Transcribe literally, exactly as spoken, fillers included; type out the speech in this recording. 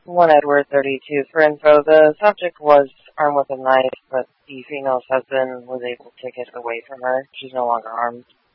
one Edward thirty-two for info. The subject was armed with a knife, but the female's husband was able to get it away from her. She's no longer armed.